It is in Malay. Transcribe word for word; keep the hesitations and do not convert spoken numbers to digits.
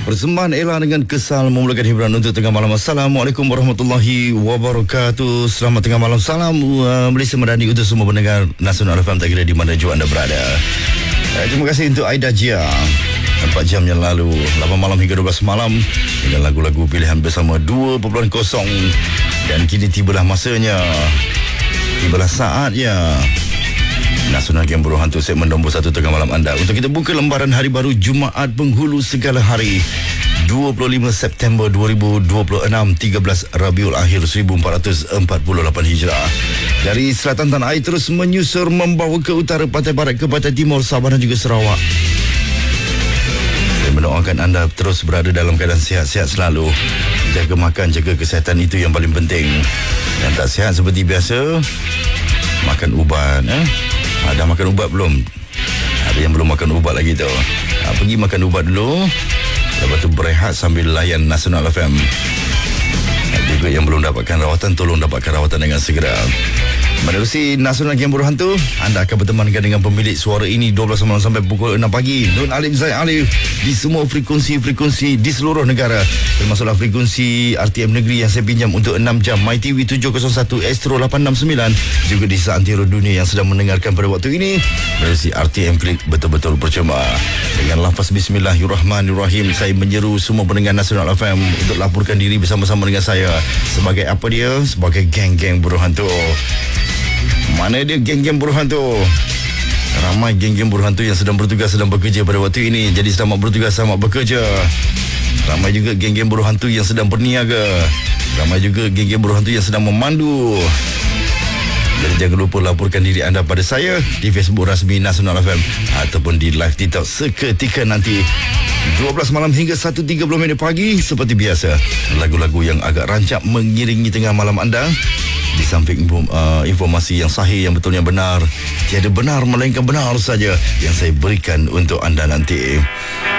Persembahan Ella dengan Kesal memulakan hiburan untuk tengah malam. Assalamualaikum warahmatullahi wabarakatuh. Selamat tengah malam. Salam uh, Malaysia Madani untuk semua pendengar Nasional F M, tak kira di mana jua anda berada. Uh, terima kasih untuk Aida Jia. Empat jam yang lalu, lapan malam hingga dua belas malam dengan lagu-lagu pilihan bersama dua titik kosong. Dan kini tibalah masanya, tibalah saatnya Nasional Game Buruh Hantu segmen nombor satu tengah malam anda untuk kita buka lembaran hari baru Jumaat penghulu segala hari dua puluh lima September dua ribu dua puluh enam, tiga belas Rabiul Akhir seribu empat ratus empat puluh lapan Hijrah. Dari selatan tanah air terus menyusur membawa ke utara, pantai barat ke pantai timur, Sabah dan juga Sarawak. Saya mendoakan anda terus berada dalam keadaan sihat-sihat selalu. Jaga makan, jaga kesihatan, itu yang paling penting. Yang tak sihat seperti biasa, makan ubat eh? Ha, dah makan ubat belum? Ada yang belum makan ubat lagi tu. Ha, pergi makan ubat dulu, lepas tu berehat sambil layan Nasional F M. Ha, juga yang belum dapatkan rawatan, tolong dapatkan rawatan dengan segera. Menerusi Nasional Game Buruh Hantu, anda akan bertemankan dengan pemilik suara ini dua belas malam sampai pukul enam pagi. Nun Alif Zaid Alif di semua frekuensi-frekuensi di seluruh negara, termasuklah frekuensi R T M Negeri yang saya pinjam untuk enam jam, My T V tujuh kosong satu, Astro lapan enam sembilan, juga di seantero dunia yang sedang mendengarkan pada waktu ini menerusi R T M Klik betul-betul percuma. Dengan lafaz Bismillahirrahmanirrahim, saya menyeru semua pendengar Nasional F M untuk laporkan diri bersama-sama dengan saya sebagai apa dia? Sebagai geng-geng buruh hantu. Mana dia geng-geng buruh hantu? Ramai geng-geng buruh hantu yang sedang bertugas, sedang bekerja pada waktu ini. Jadi selamat bertugas, selamat bekerja. Ramai juga geng-geng buruh hantu yang sedang berniaga. Ramai juga geng-geng buruh hantu yang sedang memandu. Jadi jangan lupa laporkan diri anda pada saya di Facebook rasmi Nasional F M ataupun di live TikTok seketika nanti dua belas malam hingga satu tiga puluh minit pagi. Seperti biasa, lagu-lagu yang agak rancak mengiringi tengah malam anda. Di samping uh, informasi yang sahih, yang betul, yang benar, tiada benar melainkan benar saja yang saya berikan untuk anda nanti.